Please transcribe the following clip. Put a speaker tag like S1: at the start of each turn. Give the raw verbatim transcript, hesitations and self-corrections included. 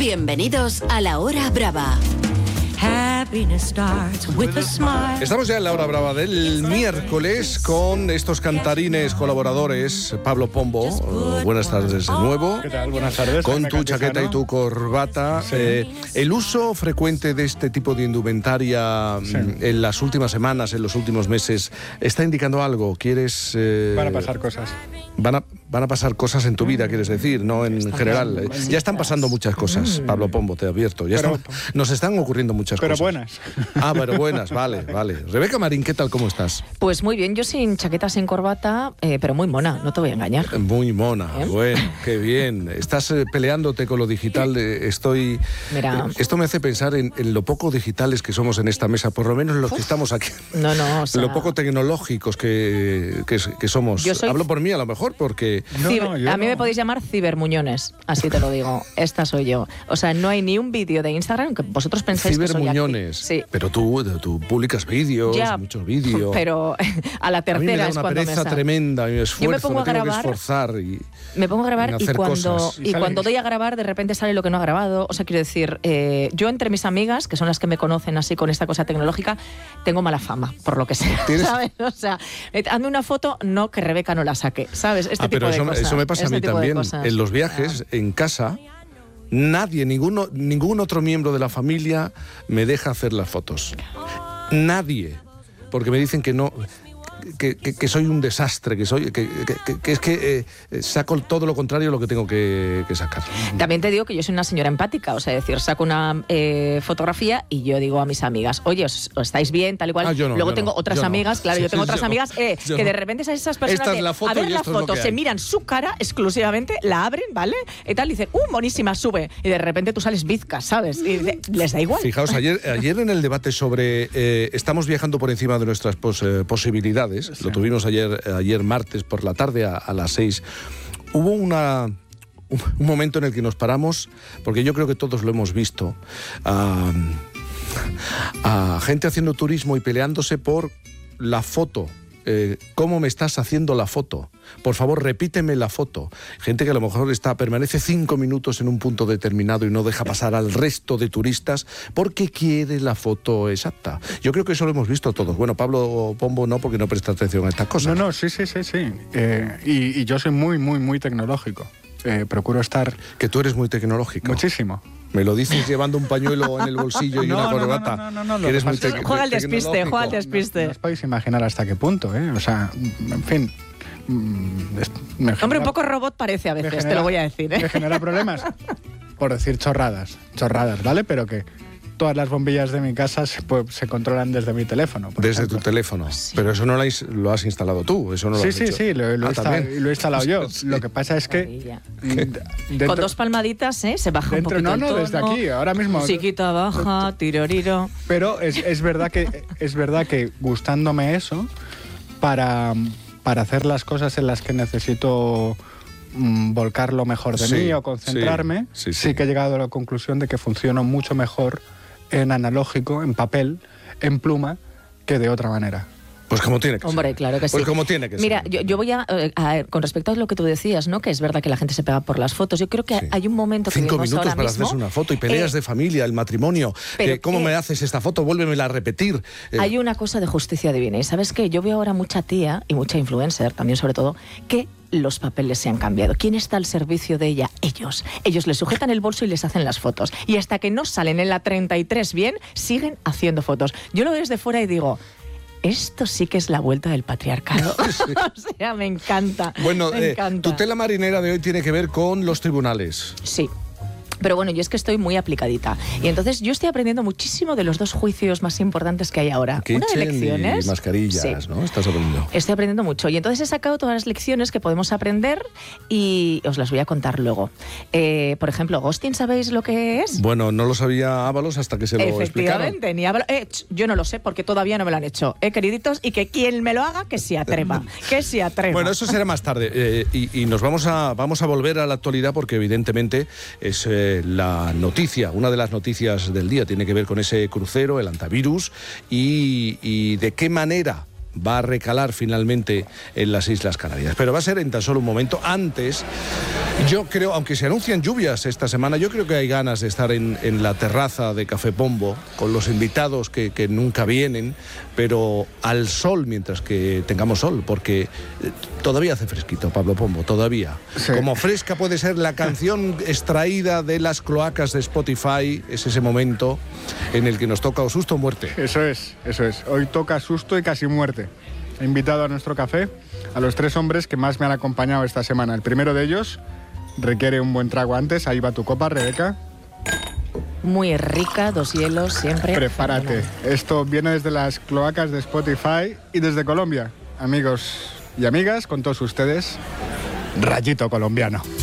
S1: Bienvenidos a La Hora Brava.
S2: Estamos ya en la hora brava del miércoles con estos cantarines colaboradores. Pablo Pombo, uh, buenas tardes de nuevo.
S3: ¿Qué tal? Buenas tardes.
S2: Con tu chaqueta y tu corbata.
S3: Sí.
S2: Eh, el uso frecuente de este tipo de indumentaria sí. en las últimas semanas, en los últimos meses, ¿está indicando algo? ¿Quieres...? Eh,
S3: Van a pasar cosas.
S2: Van a, van a pasar cosas en tu vida, quieres decir, no en
S3: están
S2: general.
S3: bien,
S2: ya están pasando muchas cosas, Pablo Pombo, te advierto. Ya
S3: pero,
S2: están, nos están ocurriendo muchas
S3: pero
S2: cosas.
S3: Pero buenas.
S2: Ah, pero buenas, vale, vale. Rebeca Marín, ¿qué tal? ¿Cómo estás?
S4: Pues muy bien, yo sin chaqueta, sin corbata, eh, pero muy mona, no te voy a engañar.
S2: Muy mona, ¿Eh? Bueno, qué bien. Estás eh, peleándote con lo digital. Eh, estoy...
S4: Mira...
S2: Eh, esto me hace pensar en, en lo poco digitales que somos en esta mesa, por lo menos los Uf. que estamos aquí.
S4: No, no, o sea...
S2: Lo poco tecnológicos que, que, que somos.
S4: Yo soy...
S2: Hablo por mí a lo mejor, porque...
S4: No, no, a mí no. me podéis llamar cibermuñones, así te lo digo. Esta soy yo. O sea, no hay ni un vídeo de Instagram que vosotros pensáis que soy
S2: cibermuñones.
S4: Sí.
S2: Pero tú, tú publicas vídeos,
S4: ya,
S2: muchos vídeos.
S4: Pero a la tercera
S2: a mí me da
S4: es
S2: una
S4: cuando
S2: pereza
S4: me sale.
S2: tremenda, mi esfuerzo,
S4: yo me pongo
S2: me
S4: a
S2: tengo
S4: grabar,
S2: que esforzar y
S4: me pongo a grabar y cuando
S2: cosas.
S4: y, y cuando doy a grabar de repente sale lo que no ha grabado. O sea, quiero decir, eh, yo entre mis amigas, que son las que me conocen así con esta cosa tecnológica, tengo mala fama, por lo que sea, ¿sabes? O sea, hazme una foto, no, que Rebeca no la saque, ¿sabes? Este
S2: ah,
S4: tipo
S2: pero
S4: de
S2: eso,
S4: cosas.
S2: eso me pasa
S4: este
S2: a mí también. En los viajes, ah. en casa, nadie, ninguno, ningún otro miembro de la familia me deja hacer las fotos. Nadie. Porque me dicen que no... Que, que, que soy un desastre, que soy que, que, que es que eh, saco todo lo contrario de lo que tengo que, que sacar.
S4: También te digo que yo soy una señora empática, o sea, es decir, saco una eh, fotografía y yo digo a mis amigas, oye, os, os estáis bien, tal y cual.
S2: Ah, yo no,
S4: Luego
S2: yo
S4: tengo
S2: no,
S4: otras
S2: yo
S4: amigas,
S2: no.
S4: claro, yo tengo
S2: Sí,
S4: otras
S2: yo
S4: amigas eh,
S2: no.
S4: que
S2: no.
S4: de repente esas personas
S2: Esta es la foto
S4: a ver
S2: y
S4: la
S2: esto
S4: foto,
S2: es lo que
S4: se
S2: hay.
S4: miran su cara exclusivamente, la abren, ¿vale? Y tal, y dicen, ¡uh, monísima, sube! Y de repente tú sales bizca, ¿sabes? Y de, les da igual.
S2: Fijaos, ayer, ayer en el debate sobre eh, estamos viajando por encima de nuestras pos, eh, posibilidades, sí. lo tuvimos ayer, ayer martes por la tarde a, a las seis, hubo una, un, un momento en el que nos paramos, porque yo creo que todos lo hemos visto, a, a gente haciendo turismo y peleándose por la foto. Eh, ¿Cómo me estás haciendo la foto? Por favor, repíteme la foto. Gente que a lo mejor está, permanece cinco minutos en un punto determinado y no deja pasar al resto de turistas porque quiere la foto exacta. Yo creo que eso lo hemos visto todos. Bueno, Pablo Pombo no, porque no presta atención a estas cosas.
S3: No, no, sí, sí, sí, sí. Eh, y, y yo soy muy, muy, muy tecnológico. Eh, procuro estar...
S2: Que tú eres muy tecnológico.
S3: Muchísimo.
S2: Me lo dices llevando un pañuelo en el bolsillo y
S3: no,
S2: una
S3: no,
S2: corbata.
S3: No, no, no, no, no.
S2: Eres muy
S3: te...
S4: Juega al despiste, juega al despiste.
S3: No, no os podéis imaginar hasta qué punto, ¿eh? O sea, en fin...
S4: Me genera, Hombre, un poco robot parece a veces, genera, te lo voy a decir, ¿eh?
S3: Me genera problemas. Por decir chorradas, chorradas, ¿vale? Pero que todas las bombillas de mi casa se, pues, se controlan desde mi teléfono.
S2: Desde
S3: ejemplo.
S2: tu teléfono.
S4: Sí.
S2: Pero eso no lo has, lo has instalado tú, eso no lo
S3: sí,
S2: has
S3: sí,
S2: hecho.
S3: Sí, sí, lo, lo,
S2: ah,
S3: he instalado, lo he instalado yo. Sí. Lo que pasa es que...
S4: Dentro, con dos palmaditas, ¿eh? Se baja
S3: dentro,
S4: un poquito
S3: No, no,
S4: el tono,
S3: desde aquí, ahora mismo.
S4: Musiquita baja, tiroriro...
S3: Pero es, es, verdad que, es verdad que gustándome eso, para, para hacer las cosas en las que necesito... volcar lo mejor de sí, mí o concentrarme, sí, sí, sí. sí que he llegado a la conclusión de que funciono mucho mejor en analógico, en papel, en pluma, que de otra manera.
S2: Pues como tiene que
S4: Hombre,
S2: ser.
S4: claro que sí.
S2: Pues como tiene que
S4: Mira,
S2: ser.
S4: Mira, yo, yo voy a, a... Con respecto a lo que tú decías, ¿no? Que es verdad que la gente se pega por las fotos. Yo creo que sí. hay un momento que
S2: Cinco minutos
S4: ahora
S2: para
S4: mismo,
S2: hacerse una foto y peleas eh, de familia, el matrimonio. Eh, ¿Cómo que, me haces esta foto? Vuélvemela a repetir.
S4: Eh. Hay una cosa de justicia divina. Y ¿sabes qué? Yo veo ahora mucha tía y mucha influencer, también sobre todo, que los papeles se han cambiado. ¿Quién está al servicio de ella? Ellos. Ellos les sujetan el bolso y les hacen las fotos. Y hasta que no salen en la treinta y tres bien, siguen haciendo fotos. Yo lo veo desde fuera y digo... Esto sí que es la vuelta del patriarcado. Sí. O sea, me encanta.
S2: Bueno,
S4: me
S2: eh,
S4: encanta.
S2: tu tela marinera de hoy tiene que ver con los tribunales.
S4: Sí. Pero bueno, yo es que estoy muy aplicadita. Y entonces yo estoy aprendiendo muchísimo de los dos juicios más importantes que hay ahora.
S2: Kitchen
S4: Una de elecciones.
S2: Y mascarillas,
S4: sí.
S2: ¿no? Estás aprendiendo.
S4: Estoy aprendiendo mucho. Y entonces he sacado todas las lecciones que podemos aprender y os las voy a contar luego. Eh, por ejemplo, ghosting, ¿sabéis lo que es?
S2: Bueno, no lo sabía Ábalos hasta que se lo explicaron.
S4: Efectivamente, ni Ábalos. Eh, yo no lo sé porque todavía no me lo han hecho. Eh, queriditos, y que quien me lo haga, que se atreva. Que se atreva.
S2: Bueno, eso será más tarde. Eh, y, y nos vamos a, vamos a volver a la actualidad porque evidentemente es eh, la noticia. Una de las noticias del día tiene que ver con ese crucero, el antivirus, y, y de qué manera va a recalar finalmente en las Islas Canarias. Pero va a ser en tan solo un momento. Antes, yo creo, aunque se anuncian lluvias esta semana, yo creo que hay ganas de estar en, en la terraza de Café Pombo con los invitados que, que nunca vienen, pero al sol mientras que tengamos sol, porque todavía hace fresquito, Pablo Pombo, todavía. Sí. Como fresca puede ser la canción extraída de las cloacas de Spotify, es ese momento en el que nos toca o susto o muerte.
S3: Eso es, eso es. Hoy toca susto y casi muerte. He invitado a nuestro café a los tres hombres que más me han acompañado esta semana. El primero de ellos requiere un buen trago antes. Ahí va tu copa, Rebeca.
S4: Muy rica, dos hielos siempre.
S3: Prepárate. Esto viene desde las cloacas de Spotify y desde Colombia. Amigos y amigas, con todos ustedes, Rayito Colombiano.